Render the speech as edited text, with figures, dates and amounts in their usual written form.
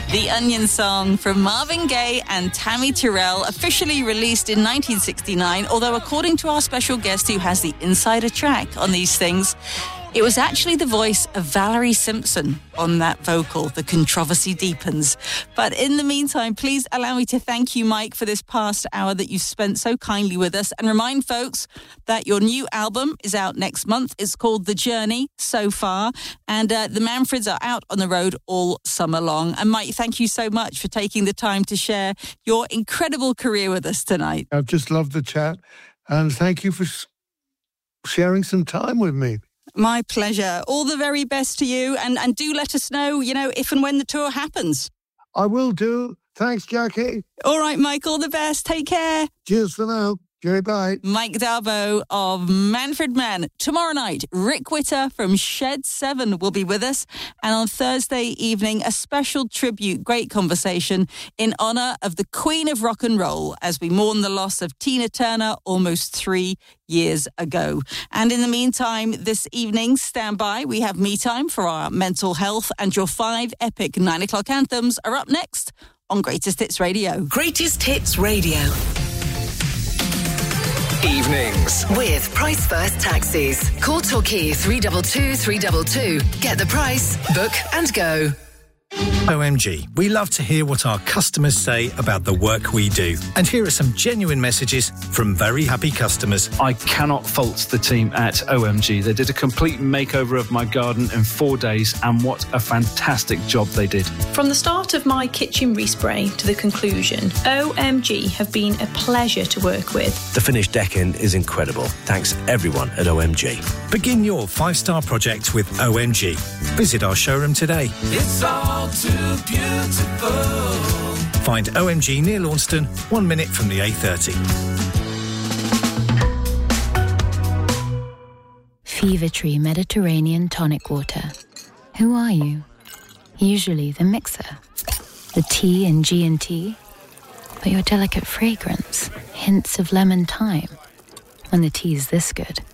The Onion song from Marvin Gaye and Tammy Terrell, officially released in 1969, although according to our special guest who has the insider track on these things, it was actually the voice of Valerie Simpson on that vocal. The controversy deepens. But in the meantime, please allow me to thank you, Mike, for this past hour that you've spent so kindly with us, and remind folks that your new album is out next month. It's called The Journey So Far, and the Manfreds are out on the road all summer long. And Mike, thank you so much for taking the time to share your incredible career with us tonight. I've just loved the chat, and thank you for sharing some time with me. My pleasure. All the very best to you, and do let us know, if and when the tour happens. I will do. Thanks, Jackie. All right, Mike, all the best. Take care. Cheers for now. Bye. Mike Darbo of Manfred Mann. Tomorrow night, Rick Witter from Shed 7 will be with us. And on Thursday evening, a special tribute, great conversation in honour of the Queen of Rock and Roll as we mourn the loss of Tina Turner almost 3 years ago. And in the meantime, this evening, stand by. We have Me Time for our mental health, and your 5 epic 9 o'clock anthems are up next on Greatest Hits Radio. Greatest Hits Radio. Evenings with Price First Taxis. Call Torquay 322 322. Get the price, book and go. OMG, we love to hear what our customers say about the work we do. And here are some genuine messages from very happy customers. I cannot fault the team at OMG. They did a complete makeover of my garden in 4 days, and what a fantastic job they did. From the start of my kitchen respray to the conclusion, OMG have been a pleasure to work with. The finished decking is incredible. Thanks everyone at OMG. Begin your 5-star project with OMG. Visit our showroom today. It's all too beautiful. Find OMG near Launceston, 1 minute from the A30. Fever Tree Mediterranean Tonic Water. Who are you? Usually the mixer, the T in G&T, but your delicate fragrance, hints of lemon thyme. When the tea's this good,